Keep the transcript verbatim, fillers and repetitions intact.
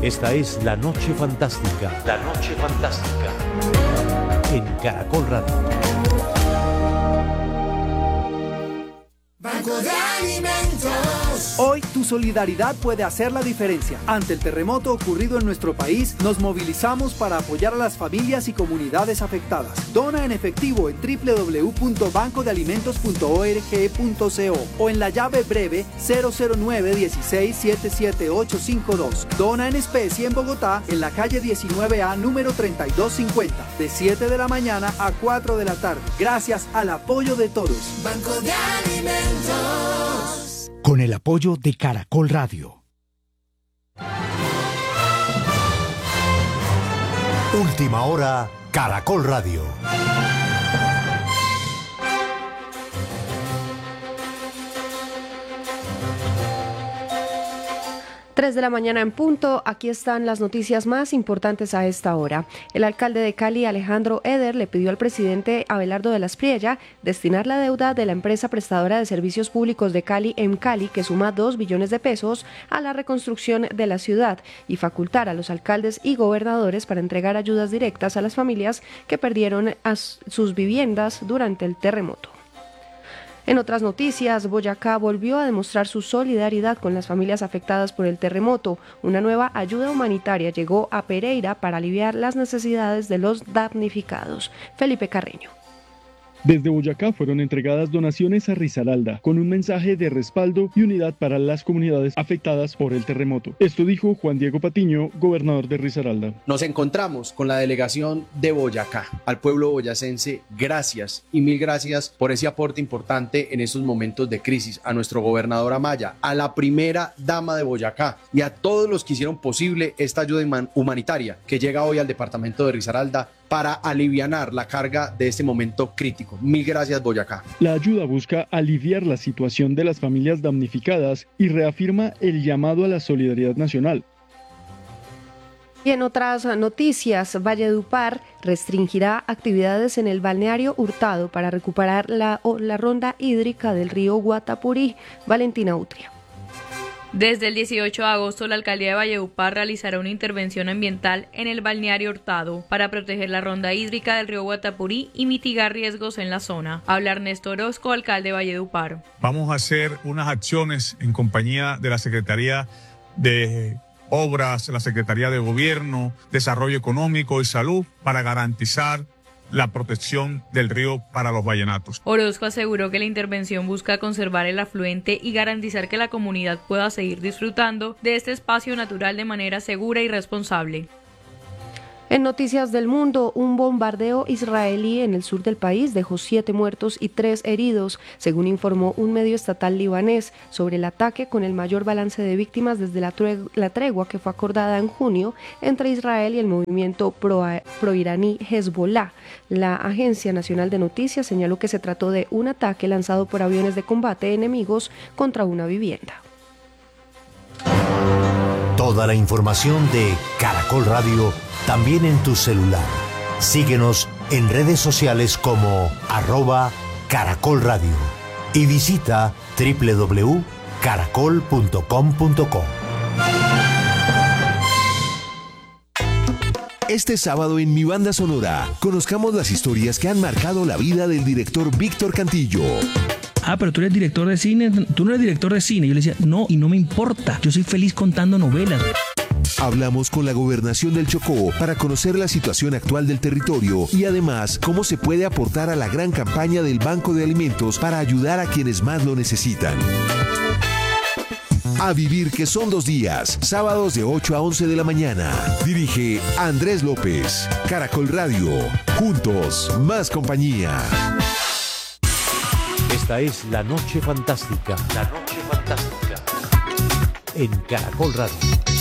Esta es La Noche Fantástica. La Noche Fantástica. En Caracol Radio. Banco de Alimentos. Hoy tu solidaridad puede hacer la diferencia. Ante el terremoto ocurrido en nuestro país, nos movilizamos para apoyar a las familias y comunidades afectadas. Dona en efectivo en doble u doble u doble u punto banco de alimentos punto org punto co o en la llave breve cero cero nueve uno seis siete siete ocho cinco dos. Dona en especie en Bogotá, en la calle diecinueve A, número treinta y dos cincuenta, de siete de la mañana a cuatro de la tarde. Gracias al apoyo de todos. Banco de Alimentos. Con el apoyo de Caracol Radio. Última hora, Caracol Radio. tres de la mañana en punto, aquí están las noticias más importantes a esta hora. El alcalde de Cali, Alejandro Eder, le pidió al presidente Abelardo de la Espriella destinar la deuda de la empresa prestadora de servicios públicos de Cali, EMCALI, que suma dos billones de pesos, a la reconstrucción de la ciudad y facultar a los alcaldes y gobernadores para entregar ayudas directas a las familias que perdieron a sus viviendas durante el terremoto. En otras noticias, Boyacá volvió a demostrar su solidaridad con las familias afectadas por el terremoto. Una nueva ayuda humanitaria llegó a Pereira para aliviar las necesidades de los damnificados. Felipe Carreño. Desde Boyacá fueron entregadas donaciones a Risaralda, con un mensaje de respaldo y unidad para las comunidades afectadas por el terremoto. Esto dijo Juan Diego Patiño, gobernador de Risaralda. Nos encontramos con la delegación de Boyacá. Al pueblo boyacense, gracias y mil gracias por ese aporte importante en estos momentos de crisis. A nuestro gobernador Amaya, a la primera dama de Boyacá y a todos los que hicieron posible esta ayuda humanitaria que llega hoy al departamento de Risaralda para alivianar la carga de este momento crítico. Mil gracias, Boyacá. La ayuda busca aliviar la situación de las familias damnificadas y reafirma el llamado a la solidaridad nacional. Y en otras noticias, Valledupar restringirá actividades en el balneario Hurtado para recuperar la, la ronda hídrica del río Guatapurí. Valentina Utria. Desde el dieciocho de agosto, la alcaldía de Valledupar realizará una intervención ambiental en el balneario Hurtado para proteger la ronda hídrica del río Guatapurí y mitigar riesgos en la zona. Habla Ernesto Orozco, alcalde de Valledupar. Vamos a hacer unas acciones en compañía de la Secretaría de Obras, la Secretaría de Gobierno, Desarrollo Económico y Salud para garantizar la protección del río para los vallenatos. Orozco aseguró que la intervención busca conservar el afluente y garantizar que la comunidad pueda seguir disfrutando de este espacio natural de manera segura y responsable. En noticias del mundo, un bombardeo israelí en el sur del país dejó siete muertos y tres heridos, según informó un medio estatal libanés, sobre el ataque con el mayor balance de víctimas desde la, tregua, la tregua que fue acordada en junio entre Israel y el movimiento pro-iraní Hezbollah. La Agencia Nacional de Noticias señaló que se trató de un ataque lanzado por aviones de combate enemigos contra una vivienda. Toda la información de Caracol Radio también en tu celular. Síguenos en redes sociales como arroba Caracol Radio y visita doble u doble u doble u punto caracol punto com punto co. Este sábado en Mi Banda Sonora, conozcamos las historias que han marcado la vida del director Víctor Cantillo. Ah, pero tú eres director de cine, tú no eres director de cine. Yo le decía, no, y no me importa, yo soy feliz contando novelas. Hablamos con la Gobernación del Chocó para conocer la situación actual del territorio y además cómo se puede aportar a la gran campaña del Banco de Alimentos para ayudar a quienes más lo necesitan. A vivir, que son dos días, sábados de ocho a once de la mañana. Dirige Andrés López. Caracol Radio. Juntos, más compañía. Esta es La Noche Fantástica. La Noche Fantástica. En Caracol Radio.